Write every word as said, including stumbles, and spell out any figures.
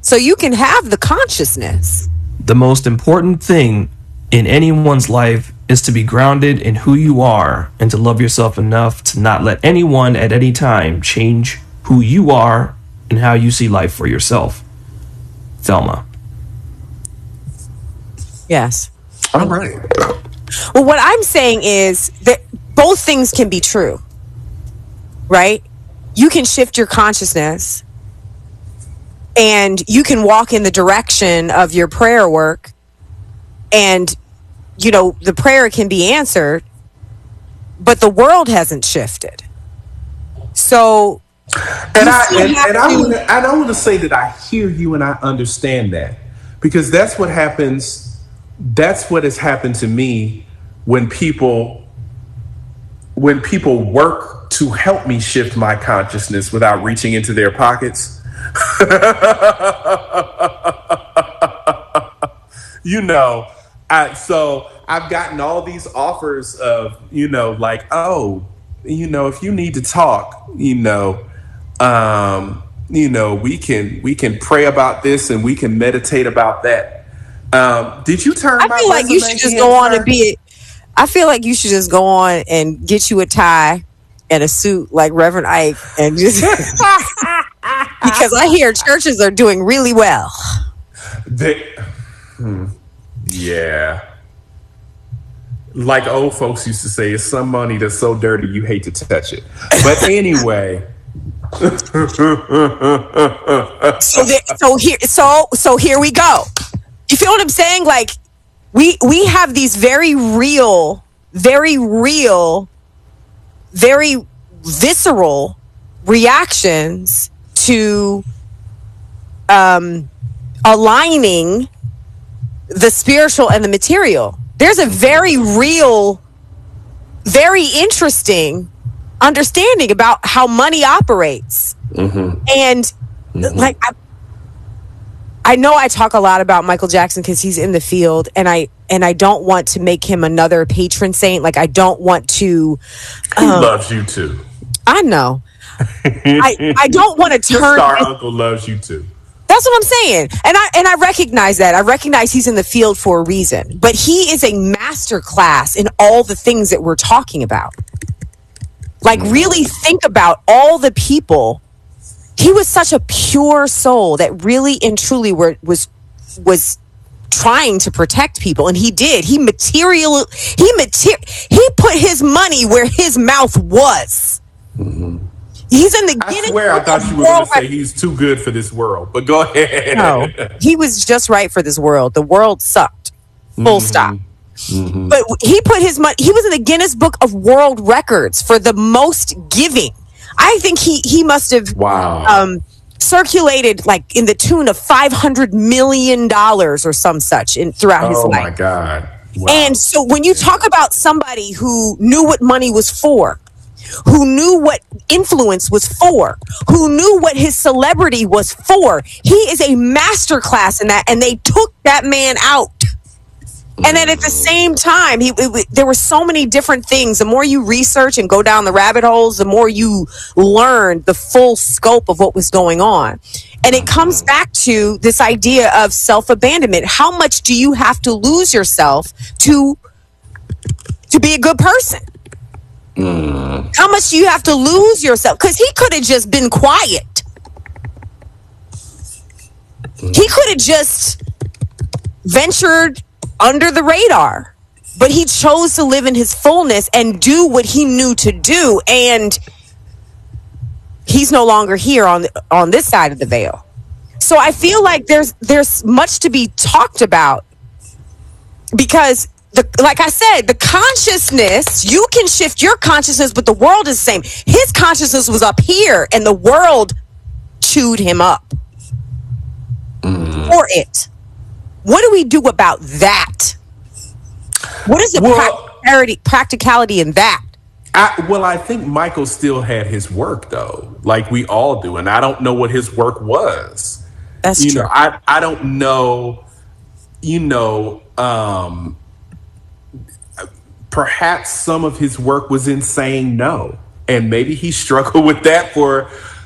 So you can have the consciousness. The most important thing in anyone's life is to be grounded in who you are and to love yourself enough to not let anyone at any time change who you are and how you see life for yourself. Thelma. Yes. All right. Well, what I'm saying is that both things can be true, right? You can shift your consciousness and you can walk in the direction of your prayer work, and, you know, the prayer can be answered, but the world hasn't shifted. So, and I and, and I want to I don't want to say that I hear you and I understand that, because that's what happens. That's what has happened to me when people when people work to help me shift my consciousness without reaching into their pockets. You know, I, so I've gotten all these offers of, you know, like, oh, you know, if you need to talk, you know, um, you know, we can we can pray about this and we can meditate about that. Um, did you turn? I feel like you should just go on and be. I feel like you should just go on and get you a tie and a suit like Reverend Ike, and just because I hear churches are doing really well. They, hmm, yeah. Like old folks used to say, it's some money that's so dirty you hate to touch it. But anyway. so there, so here so so here we go. You feel what I'm saying? Like we we have these very real, very real, very visceral reactions to um aligning the spiritual and the material. There's a very real, very interesting understanding about how money operates. Mm-hmm. And mm-hmm. like, I, I know I talk a lot about Michael Jackson because he's in the field, and I and I don't want to make him another patron saint. Like, I don't want to. Um, he loves you too. I know. I I don't want to turn. Your star uncle loves you too. That's what I'm saying. And I and I recognize that. I recognize he's in the field for a reason. But he is a master class in all the things that we're talking about. Like, really think about all the people. He was such a pure soul that really and truly were, was was trying to protect people. And he did. He material he mater- he put his money where his mouth was. Mm-hmm. He's in the Guinness. I swear I thought you were going to say he's too good for this world, but go ahead. No, he was just right for this world. The world sucked. Full mm-hmm. stop. Mm-hmm. But he put his money, he was in the Guinness Book of World Records for the most giving. I think he, he must have wow. um, circulated like in the tune of five hundred million dollars or some such in throughout oh his life. Oh my God. Wow. And so when you talk about somebody who knew what money was for, who knew what influence was for, who knew what his celebrity was for, he is a masterclass in that, and they took that man out. And then at the same time, he it, there were so many different things. The more you research and go down the rabbit holes, the more you learn the full scope of what was going on. And it comes back to this idea of self-abandonment. How much do you have to lose yourself to to be a good person? Mm. How much do you have to lose yourself? Because he could have just been quiet. Mm. He could have just ventured under the radar, but he chose to live in his fullness and do what he knew to do. And he's no longer here on the, on this side of the veil. So I feel like there's there's much to be talked about, because the, like I said, the consciousness, you can shift your consciousness, but the world is the same. His consciousness was up here and the world chewed him up mm. for it. What do we do about that? What is the well, practicality, practicality in that? I, well, I think Michael still had his work, though, like we all do. And I don't know what his work was. That's you true. know, I, I don't know, you know, um, perhaps some of his work was in saying no. And maybe he struggled with that for